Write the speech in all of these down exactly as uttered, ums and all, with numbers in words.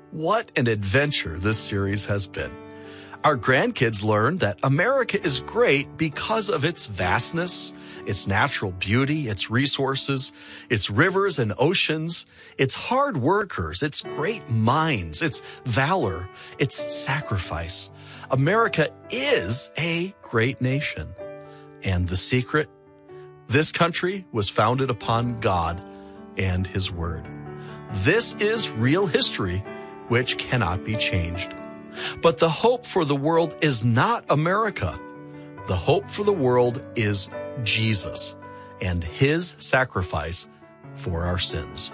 What an adventure this series has been. Our grandkids learned that America is great because of its vastness, its natural beauty, its resources, its rivers and oceans, its hard workers, its great minds, its valor, its sacrifice. America is a great nation. And the secret? This country was founded upon God and His Word. This is real history, which cannot be changed. But the hope for the world is not America. The hope for the world is Jesus and His sacrifice for our sins.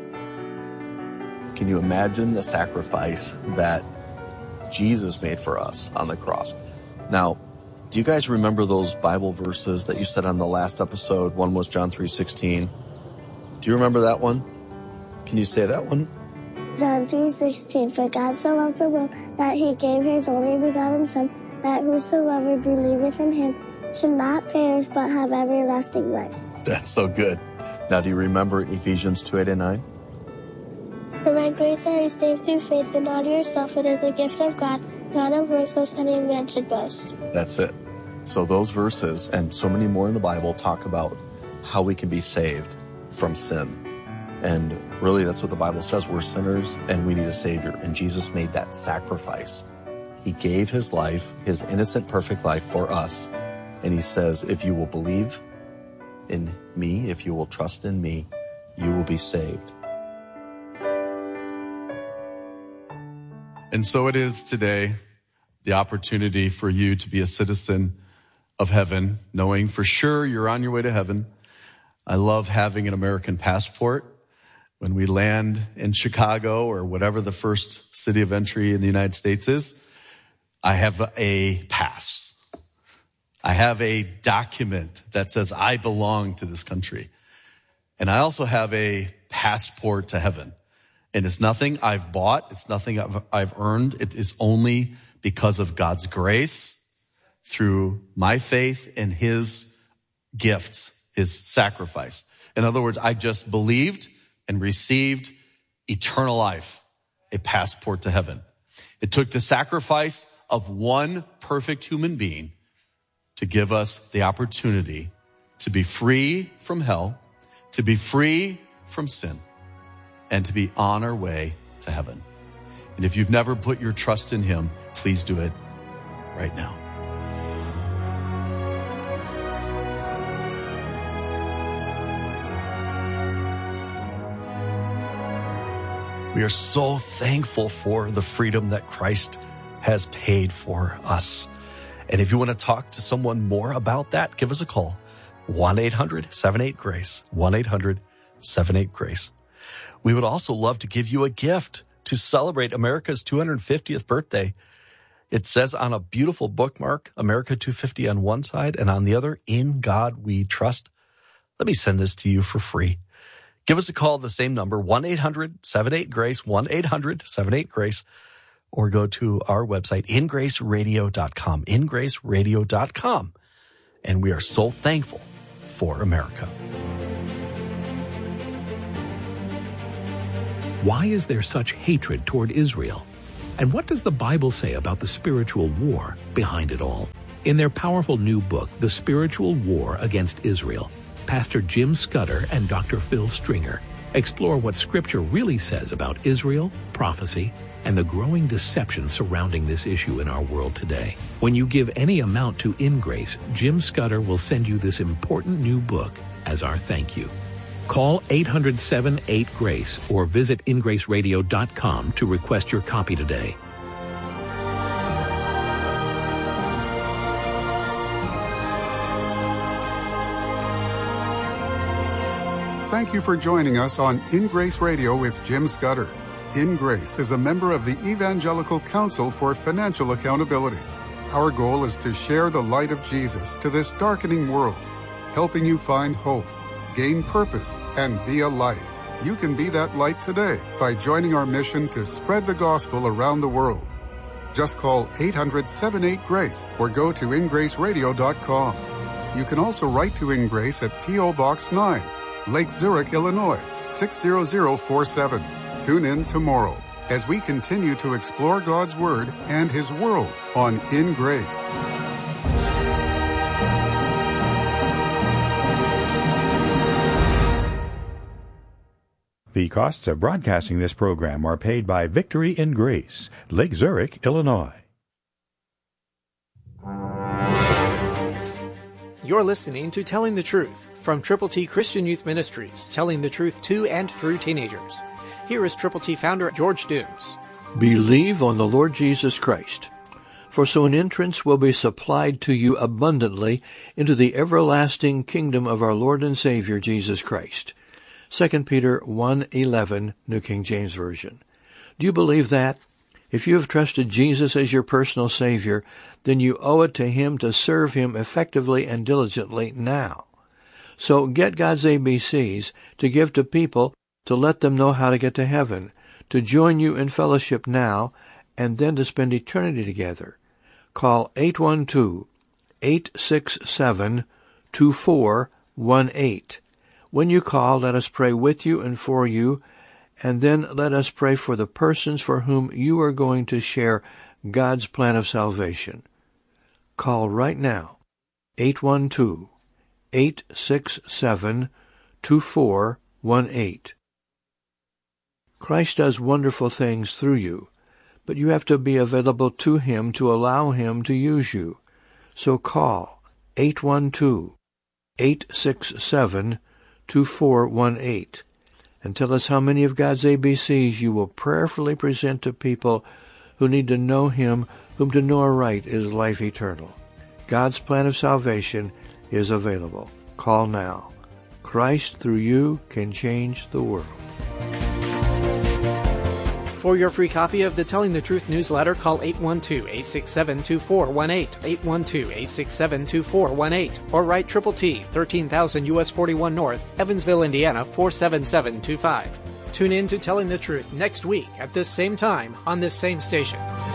Can you imagine the sacrifice that Jesus made for us on the cross? Now, do you guys remember those Bible verses that you said on the last episode? One was John three sixteen. Do you remember that one? Can you say that one? John three sixteen, for God so loved the world that He gave His only begotten Son, that whosoever believeth in Him should not perish but have everlasting life. That's so good. Now, do you remember Ephesians two, eight, and nine? For by grace are you saved through faith, and not of yourself, it is a gift of God, not of works, lest any man should boast. That's it. So those verses, and so many more in the Bible, talk about how we can be saved from sin. And really, that's what the Bible says. We're sinners and we need a Savior. And Jesus made that sacrifice. He gave His life, His innocent, perfect life for us. And He says, if you will believe in me, if you will trust in me, you will be saved. And so it is today, the opportunity for you to be a citizen of heaven, knowing for sure you're on your way to heaven. I love having an American passport. When we land in Chicago or whatever the first city of entry in the United States is, I have a pass. I have a document that says I belong to this country. And I also have a passport to heaven. And it's nothing I've bought. It's nothing I've, I've earned. It is only because of God's grace through my faith in His gift, His sacrifice. In other words, I just believed and received eternal life, a passport to heaven. It took the sacrifice of one perfect human being to give us the opportunity to be free from hell, to be free from sin, and to be on our way to heaven. And if you've never put your trust in Him, please do it right now. We are so thankful for the freedom that Christ has paid for us. And if you want to talk to someone more about that, give us a call. one eight hundred seven eight GRACE. one eight hundred seven eight GRACE. We would also love to give you a gift to celebrate America's two hundred fiftieth birthday. It says on a beautiful bookmark, America two fifty on one side, and on the other, In God We Trust. Let me send this to you for free. Give us a call, the same number, one eight hundred seven eight GRACE, one eight hundred seven eight GRACE, or go to our website, in grace radio dot com, in grace radio dot com. And we are so thankful for America. Why is there such hatred toward Israel? And what does the Bible say about the spiritual war behind it all? In their powerful new book, The Spiritual War Against Israel, Pastor Jim Scudder and Doctor Phil Stringer explore what Scripture really says about Israel, prophecy, and the growing deception surrounding this issue in our world today. When you give any amount to In Grace, Jim Scudder will send you this important new book as our thank you. Call eight hundred seven eight GRACE or visit in grace radio dot com to request your copy today. Thank you for joining us on In Grace Radio with Jim Scudder. In Grace is a member of the Evangelical Council for Financial Accountability. Our goal is to share the light of Jesus to this darkening world, helping you find hope, gain purpose, and be a light. You can be that light today by joining our mission to spread the gospel around the world. Just call eight hundred seven eight GRACE or go to in grace radio dot com. You can also write to In Grace at P O Box nine, Lake Zurich, Illinois, six zero zero four seven. Tune in tomorrow as we continue to explore God's Word and His world on In Grace. The costs of broadcasting this program are paid by Victory in Grace, Lake Zurich, Illinois. You're listening to Telling the Truth from Triple T Christian Youth Ministries, telling the truth to and through teenagers. Here is Triple T founder George Dooms. Believe on the Lord Jesus Christ, for so an entrance will be supplied to you abundantly into the everlasting kingdom of our Lord and Savior Jesus Christ. Second Peter one eleven, New King James Version. Do you believe that? If you have trusted Jesus as your personal Savior, then you owe it to Him to serve Him effectively and diligently now. So get God's A B Cs to give to people to let them know how to get to heaven, to join you in fellowship now, and then to spend eternity together. Call eight one two, eight six seven, two four one eight. When you call, let us pray with you and for you, and then let us pray for the persons for whom you are going to share God's plan of salvation. Call right now, eight one two, eight six seven, two four one eight. Christ does wonderful things through you, but you have to be available to Him to allow Him to use you. So call eight one two, eight six seven, two four one eight and tell us how many of God's A B Cs you will prayerfully present to people who need to know Him, whom to know aright is life eternal. God's plan of salvation is available. Call now. Christ through you can change the world. For your free copy of the Telling the Truth newsletter, call eight one two, eight six seven, two four one eight, eight one two, eight six seven, two four one eight, or write Triple T, thirteen thousand U S forty-one North, Evansville, Indiana, four seven seven two five. Tune in to Telling the Truth next week at this same time on this same station.